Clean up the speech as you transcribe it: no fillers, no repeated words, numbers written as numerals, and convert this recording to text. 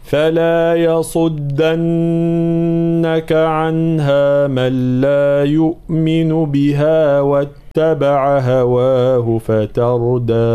فلا يصدنك عنها من لا يؤمن بها واتبع هواه فتردى